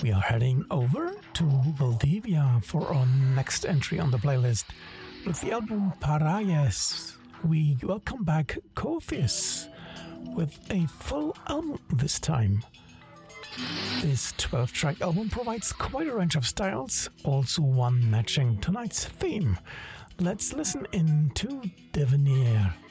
We are heading over to Valdivia for our next entry on the playlist. With the album Parias, we welcome back Cofius with a full album this time. This 12-track album provides quite a range of styles, also one matching tonight's theme. Let's listen in to Devenir.